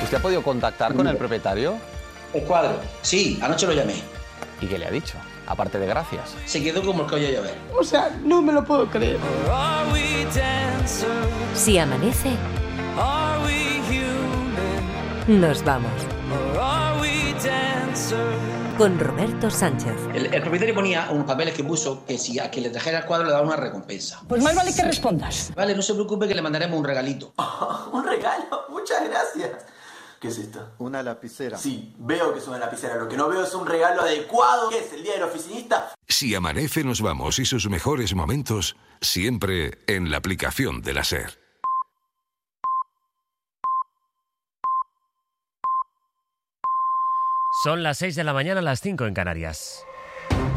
¿Usted ha podido contactar con el propietario? El cuadro. Sí, anoche lo llamé. ¿Y qué le ha dicho? Aparte de gracias. Se quedó como el collo de llover. O sea, no me lo puedo creer. Si amanece, nos vamos. Con Roberto Sánchez. El propietario ponía unos papeles que puso que si a quien le trajera el cuadro le daba una recompensa. Pues más vale que respondas. Vale, no se preocupe que le mandaremos un regalito. ¿Un regalo? Muchas gracias. ¿Qué es esto? Una lapicera. Sí, veo que es una lapicera. Lo que no veo es un regalo adecuado. ¿Qué es? ¿El día del oficinista? Si amanece, nos vamos y sus mejores momentos siempre en la aplicación de la SER. Son las 6 de la mañana, las 5 en Canarias.